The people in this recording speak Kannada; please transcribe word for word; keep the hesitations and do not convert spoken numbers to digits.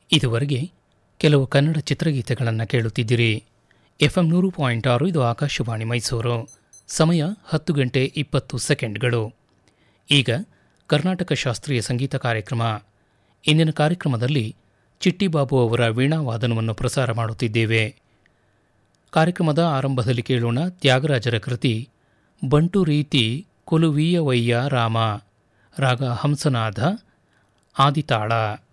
ಇದುವರೆಗೆ ಕೆಲವು ಕನ್ನಡ ಚಿತ್ರಗೀತೆಗಳನ್ನು ಕೇಳುತ್ತಿದ್ದಿರಿ. ಎಫ್ಎಂ ನೂರು ಪಾಯಿಂಟ್ ಆರು ಇದು ಆಕಾಶವಾಣಿ ಮೈಸೂರು. ಸಮಯ ಹತ್ತು ಗಂಟೆ ಇಪ್ಪತ್ತು ಸೆಕೆಂಡ್ಗಳು. ಈಗ ಕರ್ನಾಟಕ ಶಾಸ್ತ್ರೀಯ ಸಂಗೀತ ಕಾರ್ಯಕ್ರಮ. ಇಂದಿನ ಕಾರ್ಯಕ್ರಮದಲ್ಲಿ ಚಿಟ್ಟಿಬಾಬು ಅವರ ವೀಣಾವಾದನವನ್ನು ಪ್ರಸಾರ ಮಾಡುತ್ತಿದ್ದೇವೆ. ಕಾರ್ಯಕ್ರಮದ ಆರಂಭದಲ್ಲಿ ಕೇಳೋಣ ತ್ಯಾಗರಾಜರ ಕೃತಿ ಬಂಟು ರೀತಿ ಕೊಲುವೀಯವಯ್ಯ ರಾಮ, ರಾಗ ಹಂಸನಾದ, ಆದಿತಾಳ.